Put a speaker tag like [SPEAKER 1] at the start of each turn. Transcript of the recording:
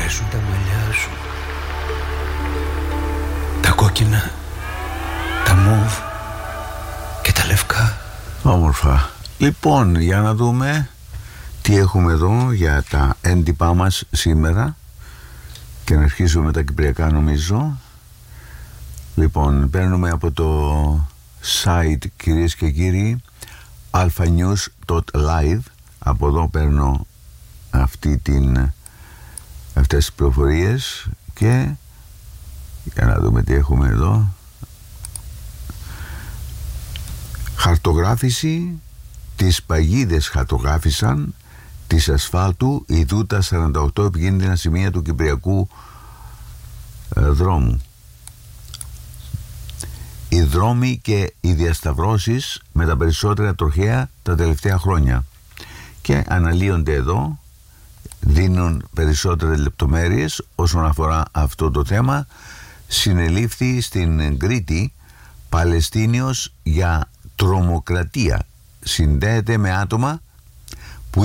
[SPEAKER 1] αρέσουν τα μαλλιά σου, τα κόκκινα, τα μοβ και τα λευκά.
[SPEAKER 2] Όμορφα. Λοιπόν, για να δούμε τι έχουμε εδώ για τα έντυπά μας σήμερα και να αρχίσουμε με τα κυπριακά, νομίζω. Λοιπόν, παίρνουμε από το site, κυρίες και κύριοι, alphanews.live. Από εδώ παίρνω αυτές τις πληροφορίες και για να δούμε τι έχουμε εδώ. Χαρτογράφηση. Τις παγίδες χαρτογράφησαν της ασφάλτου ιδού τα 48 επικίνδυνα σημεία του κυπριακού δρόμου. Οι δρόμοι και οι διασταυρώσεις με τα περισσότερα τροχαία τα τελευταία χρόνια. Και αναλύονται εδώ, δίνουν περισσότερες λεπτομέρειες όσον αφορά αυτό το θέμα. Συνελήφθη στην Κρήτη Παλαιστίνιος για τρομοκρατία. Συνδέεται με άτομα